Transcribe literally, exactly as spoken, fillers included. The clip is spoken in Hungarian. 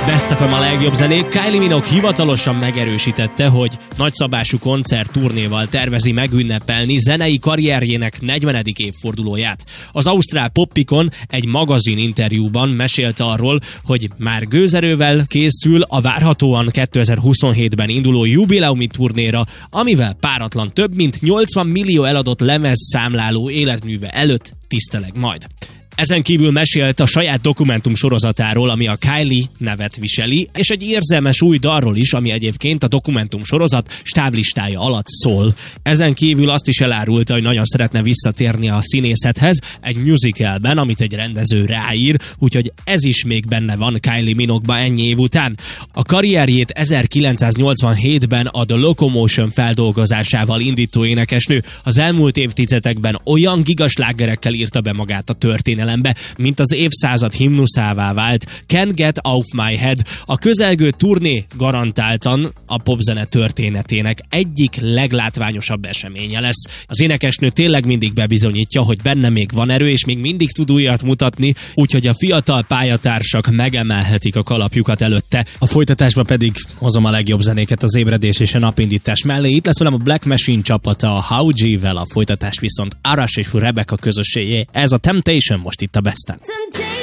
Best ef em a legjobb zenék. Kylie Minogue hivatalosan megerősítette, hogy nagyszabású koncert turnéval tervezi megünnepelni zenei karrierjének negyvenedik évfordulóját. Az ausztrál Poppikon egy magazin interjúban mesélte arról, hogy már gőzerővel készül a várhatóan kétezer-huszonhétben induló jubileumi turnéra, amivel páratlan több mint nyolcvan millió eladott lemez számláló életműve előtt tiszteleg majd. Ezen kívül mesélt a saját dokumentum sorozatáról, ami a Kylie nevet viseli, és egy érzelmes új dalról is, ami egyébként a dokumentum sorozat stáblistája alatt szól. Ezen kívül azt is elárulta, hogy nagyon szeretne visszatérni a színészethez egy musicalben, amit egy rendező ráír, úgyhogy ez is még benne van Kylie Minogue-ba ennyi év után. A karrierjét ezerkilencszáznyolcvanhétben a The Locomotion feldolgozásával indító énekesnő az elmúlt évtizedekben olyan gigaslágerekkel írta be magát a történelembe, mint az évszázad himnuszává vált Can't Get Off My Head. A közelgő turné garantáltan a popzene történetének egyik leglátványosabb eseménye lesz. Az énekesnő tényleg mindig bebizonyítja, hogy benne még van erő, és még mindig tud újat mutatni, úgyhogy a fiatal pályatársak megemelhetik a kalapjukat előtte. A folytatásban pedig hozom a legjobb zenéket az ébredés és a napindítás mellé. Itt lesz velem a Black Machine csapata a How G-vel, a folytatás viszont Arash és Rebecca közösségé. Ez a Temptation most itt a Besten.